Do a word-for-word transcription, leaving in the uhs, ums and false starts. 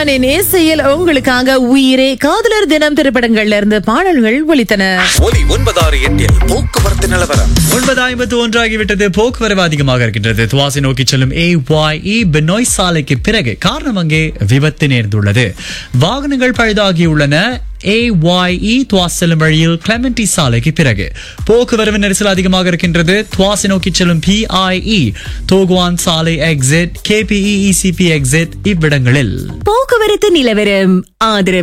ரஹ்மானின் இசையில் உங்களுக்காக உயிரே காதலர் தினம் திரைப்படங்கள்ல இருந்து பாடல்கள் ஒலித்தன. ஒலி ஒன்பதாறு எட்டில் போக்குவரத்து நிலவரம். ஒன்பது ஐம்பத்து ஒன்றாகிவிட்டது. போக்குவரவு அதிகமாக இருக்கின்றது. துவாசி நோக்கி செல்லும் ஏ ஒய் இ பெனோய் சாலைக்கு பிறகு காரணம் அங்கே விபத்து நேர்ந்துள்ளது. வாகனங்கள் பழுதாகியுள்ளன. ஏ ஒய் இ துவாஸ் செல்லும் வழியில் கிளெமெண்டி சாலைக்கு பிறகு போக்குவரவு நெரிசல் அதிகமாக இருக்கின்றது. துவாசி நோக்கி செல்லும் பி ஐ இ தோகுவான் சாலை exit, K B E E C B exit இவ்விடங்களில் போக்குவரத்து நிலவரம் ஆதரவு